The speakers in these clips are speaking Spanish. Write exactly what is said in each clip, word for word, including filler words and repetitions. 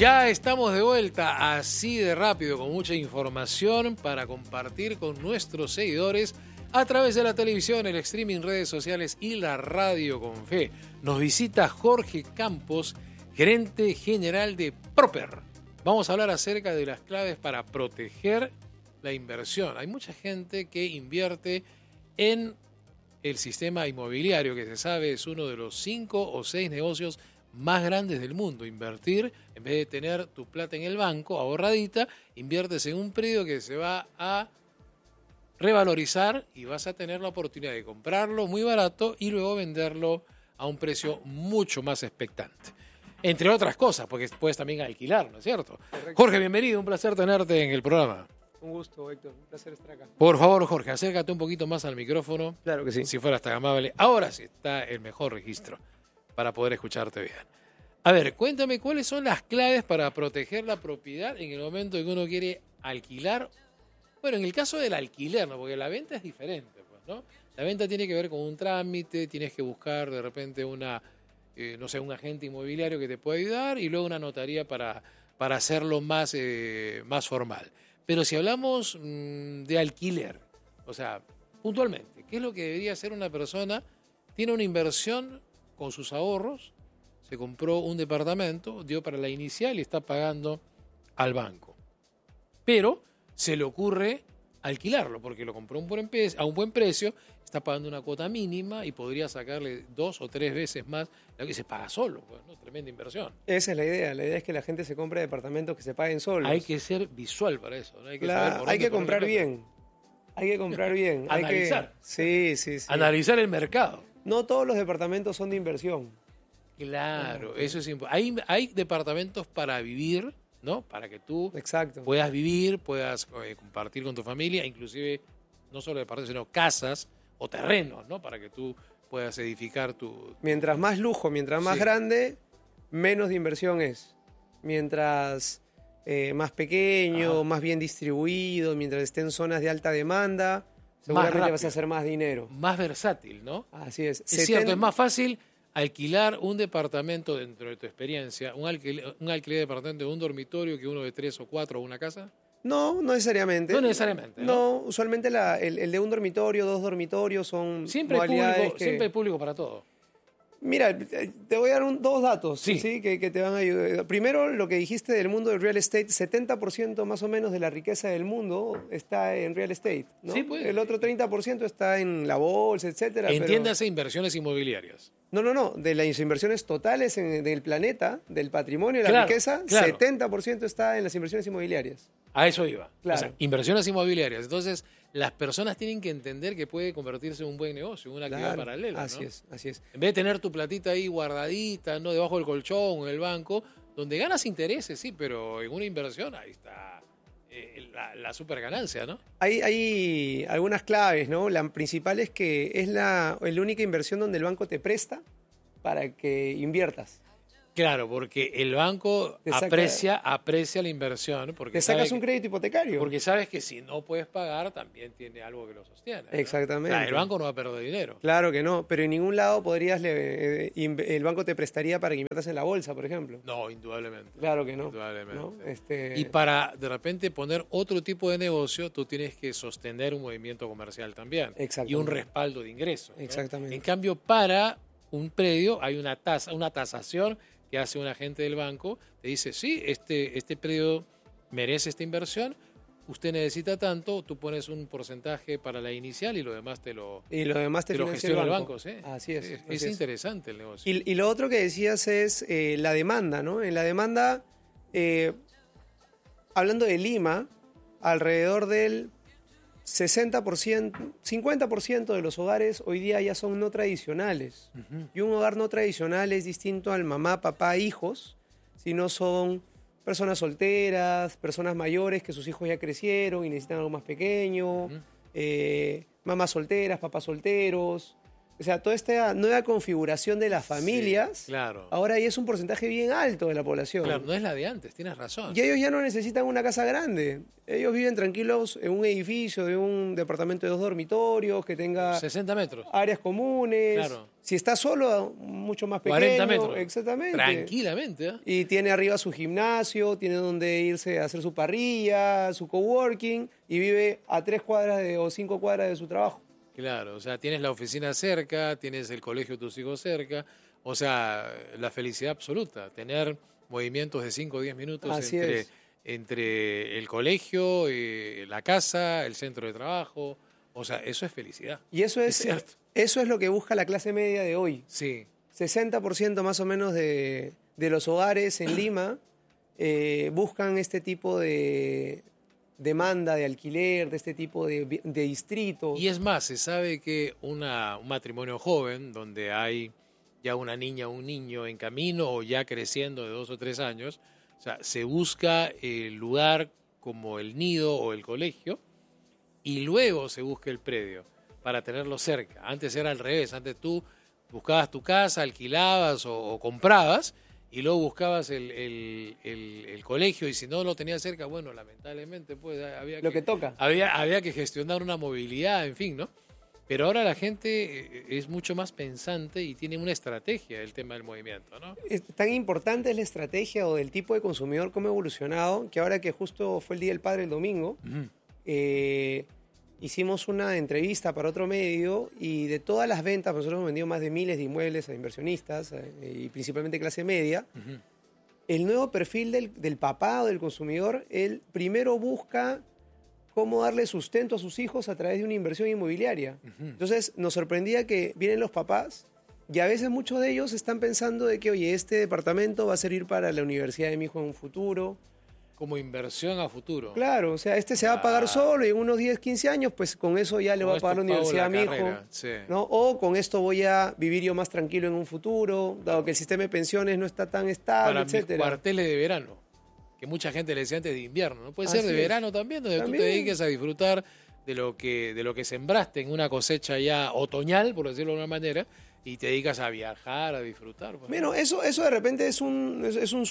Ya estamos de vuelta, así de rápido, con mucha información para compartir con nuestros seguidores a través de la televisión, el streaming, redes sociales y la radio con fe. Nos visita Jorge Campos, gerente general de Proper. Vamos a hablar acerca de las claves para proteger la inversión. Hay mucha gente que invierte en el sistema inmobiliario, que se sabe es uno de los cinco o seis negocios más grandes del mundo. Invertir, en vez de tener tu plata en el banco ahorradita, inviertes en un predio que se va a revalorizar y vas a tener la oportunidad de comprarlo muy barato y luego venderlo a un precio mucho más expectante. Entre otras cosas, porque puedes también alquilar, ¿no es cierto? Correcto. Jorge, bienvenido, un placer tenerte en el programa. Un gusto, Héctor, un placer estar acá. Por favor, Jorge, acércate un poquito más al micrófono. Claro que sí. Si fueras tan amable. Ahora sí está el mejor registro para poder escucharte bien. A ver, cuéntame, ¿cuáles son las claves para proteger la propiedad en el momento en que uno quiere alquilar? Bueno, en el caso del alquiler, ¿no? Porque la venta es diferente, pues, ¿no? La venta tiene que ver con un trámite, tienes que buscar de repente una, eh, no sé, un agente inmobiliario que te pueda ayudar y luego una notaría para, para hacerlo más, eh, más formal. Pero si hablamos mmm, de alquiler, o sea, puntualmente, ¿qué es lo que debería hacer una persona? Tiene una inversión con sus ahorros, se compró un departamento, dio para la inicial y está pagando al banco. Pero se le ocurre alquilarlo porque lo compró a un buen precio, a un buen precio, está pagando una cuota mínima y podría sacarle dos o tres veces más lo que se paga solo. Pues, ¿no? Tremenda inversión. Esa es la idea. La idea es que la gente se compre departamentos que se paguen solos. Hay que ser visual para eso, ¿no? Hay que, la, saber por hay dónde que comprar bien. Hay que comprar bien. Hay Analizar. Que, sí, sí, sí. Analizar el mercado. No todos los departamentos son de inversión. Claro, eso es importante. Hay, hay departamentos para vivir, ¿no? Para que tú Exacto. puedas vivir, puedas eh, compartir con tu familia, inclusive no solo departamentos, sino casas o terrenos, ¿no? Para que tú puedas edificar tu... Mientras más lujo, mientras más sí. grande, menos de inversión es. Mientras eh, más pequeño, Ajá. más bien distribuido, mientras esté en zonas de alta demanda, seguramente vas a hacer más dinero. Más versátil, ¿no? Así es. Es Seten... cierto, es más fácil alquilar un departamento dentro de tu experiencia, un alquiler, un alquiler de departamento de un dormitorio que uno de tres o cuatro o una casa. No, no necesariamente. No necesariamente. No, no usualmente la, el, el de un dormitorio, dos dormitorios son siempre modalidades público, que... Siempre hay público para todo. Mira, te voy a dar un, dos datos sí. ¿sí? Que, que te van a ayudar. Primero, lo que dijiste del mundo del real estate, setenta por ciento más o menos de la riqueza del mundo está en real estate, ¿no? Sí, pues. El otro treinta por ciento está en la bolsa, etcétera. Entiéndase pero... inversiones inmobiliarias. No, no, no, de las inversiones totales en, en el planeta, del patrimonio y la claro, riqueza, claro. setenta por ciento está en las inversiones inmobiliarias. A eso iba. Claro. O sea, inversiones inmobiliarias. Entonces, las personas tienen que entender que puede convertirse en un buen negocio, en una actividad claro, paralela. Así ¿no? es, así es. En vez de tener tu platita ahí guardadita, ¿no? Debajo del colchón o en el banco, donde ganas intereses, sí, pero en una inversión ahí está eh, la, la super ganancia, ¿no? Hay, hay algunas claves, ¿no? La principal es que es la, la única inversión donde el banco te presta para que inviertas. Claro, porque el banco saca, aprecia, aprecia la inversión. Porque te sacas sabe un crédito hipotecario. Porque sabes que si no puedes pagar, también tiene algo que lo sostiene, ¿no? Exactamente. Claro, el banco no va a perder dinero. Claro que no, pero en ningún lado podrías le, el banco te prestaría para que inviertas en la bolsa, por ejemplo. No, indudablemente. Claro que no. Indudablemente. ¿no? Este... Y para de repente poner otro tipo de negocio, tú tienes que sostener un movimiento comercial también. Y un respaldo de ingresos, ¿no? Exactamente. En cambio, para un predio hay una tasa, una tasación que hace un agente del banco, te dice, sí, este, este predio merece esta inversión, usted necesita tanto, tú pones un porcentaje para la inicial y lo demás te lo, y lo, demás te te lo gestiona el banco. ¿Sí? Así es. Es, así es interesante el negocio. Y, y lo otro que decías es eh, la demanda, ¿no? En la demanda, eh, hablando de Lima, alrededor del sesenta por ciento, cincuenta por ciento de los hogares hoy día ya son no tradicionales. Uh-huh. Y un hogar no tradicional es distinto al mamá, papá, hijos, sino son personas solteras, personas mayores que sus hijos ya crecieron y necesitan algo más pequeño, uh-huh. eh, mamás solteras, papás solteros, o sea, toda esta nueva configuración de las familias, Sí, claro. ahora ya es un porcentaje bien alto de la población. Claro, no es la de antes, tienes razón. Y ellos ya no necesitan una casa grande. Ellos viven tranquilos en un edificio de un departamento de dos dormitorios que tenga sesenta metros. áreas comunes. Claro. Si está solo, mucho más pequeño. cuarenta metros. Exactamente. Tranquilamente. ¿eh? Y tiene arriba su gimnasio, tiene donde irse a hacer su parrilla, su coworking, y vive a tres cuadras de, o cinco cuadras de su trabajo. Claro, o sea, tienes la oficina cerca, tienes el colegio de tus hijos cerca, o sea, la felicidad absoluta, tener movimientos de cinco o diez minutos Así entre, es. entre el colegio, eh, la casa, el centro de trabajo, o sea, eso es felicidad. Y eso es, Es cierto. eso es lo que busca la clase media de hoy. Sí, sesenta por ciento más o menos de, de los hogares en Lima eh, buscan este tipo de demanda de alquiler, de este tipo de, de distritos. y es más, se sabe que una, un matrimonio joven, donde hay ya una niña o un niño en camino o ya creciendo de dos o tres años, o sea, se busca el lugar como el nido o el colegio y luego se busca el predio para tenerlo cerca. Antes era al revés, antes tú buscabas tu casa, alquilabas o, o comprabas y luego buscabas el, el, el, el colegio y si no lo tenías cerca, bueno, lamentablemente pues había Lo que toca. Había, había que gestionar una movilidad, en fin, ¿no? Pero ahora la gente es mucho más pensante y tiene una estrategia del tema del movimiento, ¿no? Es tan importante es la estrategia o del tipo de consumidor cómo ha evolucionado, que ahora que justo fue el Día del Padre el domingo, Ujú. eh, hicimos una entrevista para otro medio y de todas las ventas, nosotros hemos vendido más de miles de inmuebles a inversionistas eh, y principalmente clase media, Ujú. el nuevo perfil del, del papá o del consumidor, él primero busca cómo darle sustento a sus hijos a través de una inversión inmobiliaria. Ujú. Entonces nos sorprendía que vienen los papás y a veces muchos de ellos están pensando de que, oye, este departamento va a servir para la universidad de mi hijo en un futuro. Como inversión a futuro. Claro, o sea, este se va a pagar Ah. solo y en unos diez, quince años, pues con eso ya le Con voy a pagar la esto pago universidad la a mi hijo. carrera, sí. ¿No? O con esto voy a vivir yo más tranquilo en un futuro, dado que el sistema de pensiones no está tan estable, Para mis etcétera. cuarteles de verano, que mucha gente le decía antes de invierno, ¿no? Puede ser Así de es. verano también, donde tú También. te dediques a disfrutar de lo que de lo que sembraste en una cosecha ya otoñal, por decirlo de alguna manera, y te dedicas a viajar, a disfrutar. pues. Bueno, eso, eso de repente es un, es, es un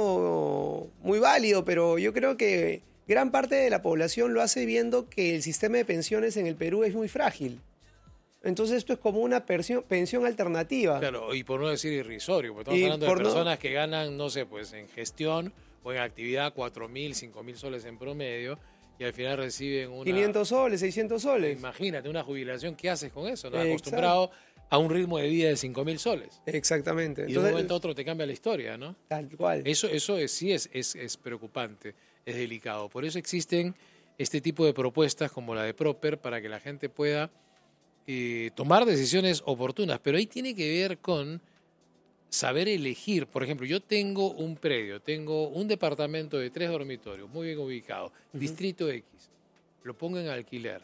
sueño muy válido, pero yo creo que gran parte de la población lo hace viendo que el sistema de pensiones en el Perú es muy frágil. Entonces esto es como una pensión, pensión alternativa. Claro, y por no decir irrisorio, porque estamos Y hablando de por no- personas que ganan, no sé, pues en gestión o en actividad cuatro mil, cinco mil soles en promedio y al final reciben una... quinientos soles, seiscientos soles. Imagínate, una jubilación, ¿qué haces con eso? ¿No? Exacto. Acostumbrado a un ritmo de vida de cinco mil soles. Exactamente. Y de un Entonces, momento a otro te cambia la historia, ¿no? tal cual. Eso, eso es, sí es, es, es preocupante, es delicado. Por eso existen este tipo de propuestas como la de Proper para que la gente pueda eh, tomar decisiones oportunas. Pero ahí tiene que ver con saber elegir. Por ejemplo, yo tengo un predio, tengo un departamento de tres dormitorios, muy bien ubicado, Distrito X, lo pongo en alquiler.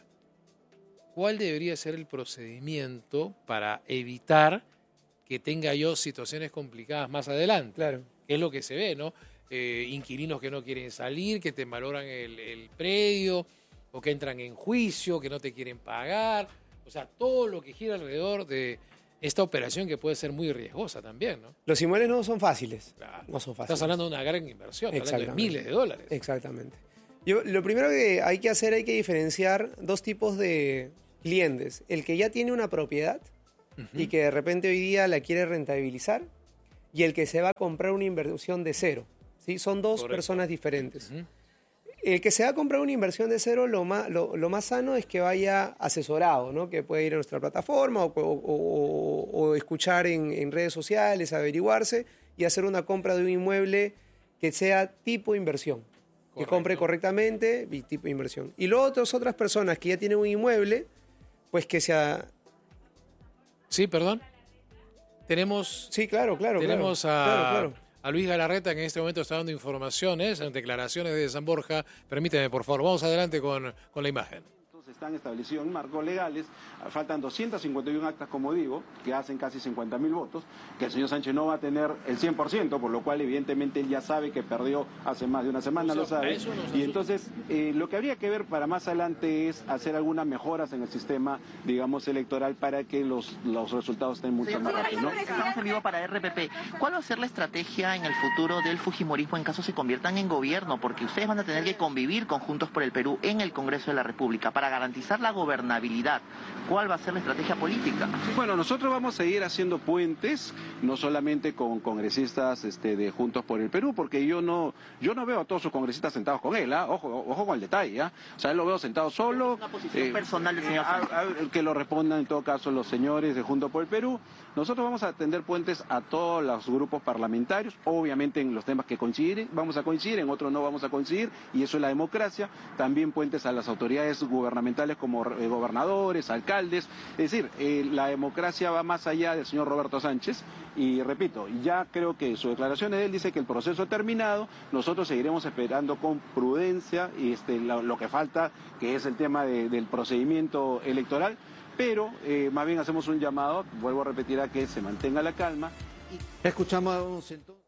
¿Cuál debería ser el procedimiento para evitar que tenga yo situaciones complicadas más adelante? Claro. Que es lo que se ve, ¿no? Eh, inquilinos que no quieren salir, que te valoran el, el predio, o que entran en juicio, que no te quieren pagar. O sea, todo lo que gira alrededor de esta operación que puede ser muy riesgosa también, ¿no? Los inmuebles no son fáciles. Claro. No son fáciles. Estás hablando de una gran inversión, estás hablando de Exactamente. miles de dólares. Exactamente. Yo, lo primero que hay que hacer, hay que diferenciar dos tipos de clientes. El que ya tiene una propiedad y que de repente hoy día la quiere rentabilizar y el que se va a comprar una inversión de cero. ¿Sí? Son dos Correcto. personas diferentes. Ujú. El que se va a comprar una inversión de cero, lo más, lo, lo más sano es que vaya asesorado, ¿no? Que puede ir a nuestra plataforma o, o- o- o escuchar en, en redes sociales, averiguarse y hacer una compra de un inmueble que sea tipo inversión. Que Correcto. compre correctamente y tipo inversión. Y luego otras, otras personas que ya tienen un inmueble, pues que sea... Sí, perdón. Tenemos, Sí, claro, claro. tenemos claro, a, claro, claro. a Luis Galarreta, que en este momento está dando informaciones, declaraciones de San Borja. Permíteme, por favor, vamos adelante con, con la imagen. Están establecidos en marcos legales, faltan doscientas cincuenta y una actas, como digo, que hacen casi cincuenta mil votos, que el señor Sánchez no va a tener el cien por ciento, por lo cual evidentemente él ya sabe que perdió hace más de una semana, o sea, lo sabe. Y entonces eh, lo que habría que ver para más adelante es hacer algunas mejoras en el sistema, digamos, electoral para que los, los resultados estén mucho más rápidos, ¿no? Estamos en vivo para R P P. ¿Cuál va a ser la estrategia en el futuro del fujimorismo en caso se conviertan en gobierno? Porque ustedes van a tener que convivir con Juntos por el Perú en el Congreso de la República para garantizar la gobernabilidad. ¿Cuál va a ser la estrategia política? Bueno, nosotros vamos a seguir haciendo puentes, no solamente con congresistas este, de Juntos por el Perú, porque yo no yo no veo a todos sus congresistas sentados con él, ¿eh? ojo, ojo con el detalle, ¿eh? O sea, él lo veo sentado solo. Es una posición eh, personal del señor Sánchez. A, a, que lo respondan en todo caso los señores de Juntos por el Perú. Nosotros vamos a tender puentes a todos los grupos parlamentarios, obviamente en los temas que coinciden, vamos a coincidir, en otros no vamos a coincidir, y eso es la democracia. También puentes a las autoridades gubernamentales como eh, gobernadores, alcaldes. Es decir, eh, la democracia va más allá del señor Roberto Sánchez, y repito, ya creo que su declaración de él dice que el proceso ha terminado. Nosotros seguiremos esperando con prudencia y este, lo, lo que falta, que es el tema de, del procedimiento electoral. Pero eh, más bien hacemos un llamado, vuelvo a repetir, a que se mantenga la calma. Y... Escuchamos entonces.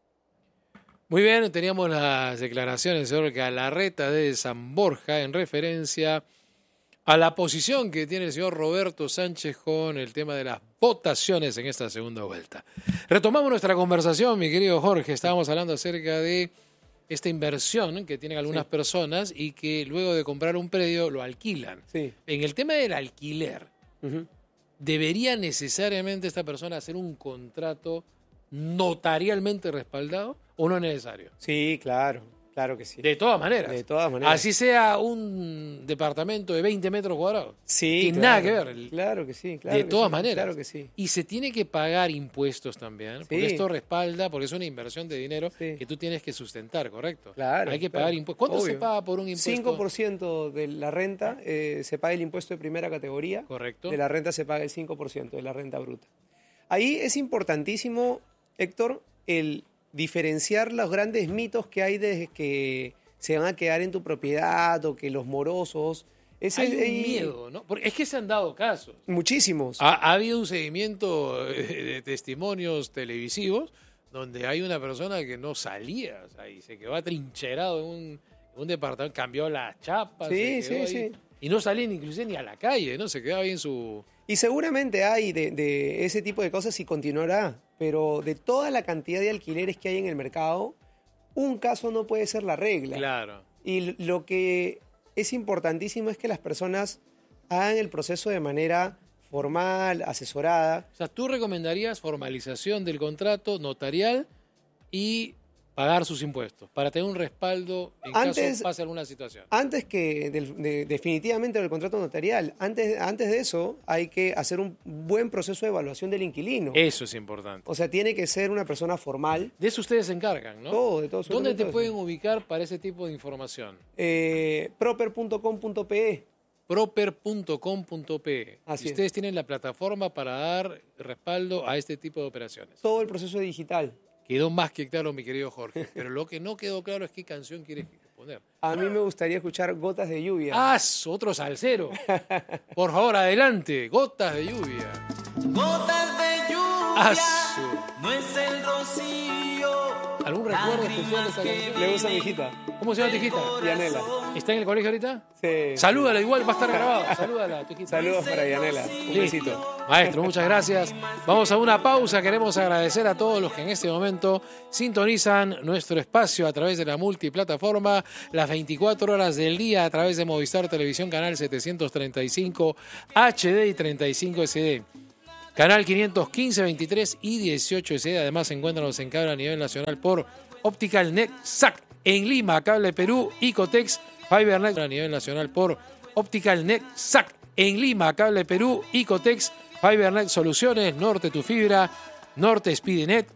Muy bien, teníamos las declaraciones del señor Galarreta de San Borja en referencia a la posición que tiene el señor Roberto Sánchez con el tema de las votaciones en esta segunda vuelta. Retomamos nuestra conversación, mi querido Jorge. Estábamos hablando acerca de esta inversión que tienen algunas sí. personas y que luego de comprar un predio lo alquilan. Sí. En el tema del alquiler, Uh-huh. ¿debería necesariamente esta persona hacer un contrato notarialmente respaldado o no es necesario? Sí, claro, claro que sí. De todas maneras. De todas maneras. Así sea un departamento de veinte metros cuadrados. Sí, Tiene claro, nada que ver. El, claro que sí. Claro de que todas sí, maneras. Claro que sí. Y se tiene que pagar impuestos también, sí. porque esto respalda, porque es una inversión de dinero sí. que tú tienes que sustentar, ¿correcto? Claro. Hay que claro. pagar impuestos. ¿Cuánto Obvio. se paga por un impuesto? cinco por ciento de la renta eh, se paga el impuesto de primera categoría. Correcto. De la renta se paga el cinco por ciento de la renta bruta. Ahí es importantísimo, Héctor, el diferenciar los grandes mitos que hay de que se van a quedar en tu propiedad o que los morosos... Ese, hay un hay, miedo, ¿no? Porque es que se han dado casos. Muchísimos. Ha, ha habido un seguimiento de testimonios televisivos donde hay una persona que no salía, o sea, y se quedó atrincherado en un, un departamento, cambió las chapas, sí, se quedó sí, ahí, sí. y no salía ni inclusive ni a la calle, ¿no? Se quedaba ahí en su... Y seguramente hay de, de ese tipo de cosas y continuará, pero de toda la cantidad de alquileres que hay en el mercado, un caso no puede ser la regla. Claro. Y lo que es importantísimo es que las personas hagan el proceso de manera formal, asesorada. O sea, tú recomendarías formalización del contrato notarial y pagar sus impuestos para tener un respaldo en antes, caso pase alguna situación. Antes que del, de, definitivamente del contrato notarial, antes, antes de eso hay que hacer un buen proceso de evaluación del inquilino. Eso es importante. O sea, tiene que ser una persona formal. De eso ustedes se encargan, ¿no? Todo, de todo. ¿Dónde te todo pueden eso. ubicar para ese tipo de información? Eh, proper punto com punto pe. proper punto com punto pe. Así Ustedes es. tienen la plataforma para dar respaldo a este tipo de operaciones. Todo el proceso digital. Quedó más que claro, mi querido Jorge. Pero lo que no quedó claro es qué canción quieres poner. A mí me gustaría escuchar Gotas de Lluvia. ¡Ah! Otro salsero. Por favor, adelante. Gotas de lluvia. Gotas de lluvia. ¡Ah! No es el rocío. ¿Algún recuerdo especial de esta canción? Le gusta a mi hijita. ¿Cómo se llama tu hijita? Yanela. ¿Está en el colegio ahorita? Sí. Salúdala, igual va a estar grabado. Salúdala a tu hijita. Saludos para Yanela. Un besito. Listo. Maestro, muchas gracias. Vamos a una pausa. Queremos agradecer a todos los que en este momento sintonizan nuestro espacio a través de la multiplataforma las veinticuatro horas del día a través de Movistar Televisión, canal setecientos treinta y cinco H D y treinta y cinco S D. Canal quinientos quince, veintitrés y dieciocho S D. Además, encuéntranos en cable a nivel nacional por Optical Net S A C en Lima, Cable Perú, Icotex, FiberNet a nivel nacional por Optical Net S A C en Lima, Cable Perú, Icotex, FiberNet Soluciones, Norte Tu Fibra, Norte Speednet,